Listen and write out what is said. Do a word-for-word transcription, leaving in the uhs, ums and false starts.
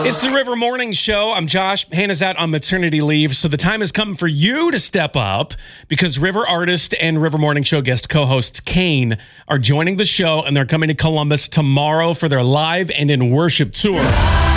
It's the River Morning Show. I'm Josh. Hannah's out on maternity leave, so the time has come for you to step up because River artist and River Morning Show guest co-host Kane are joining the show, and they're coming to Columbus tomorrow for their live and in worship tour.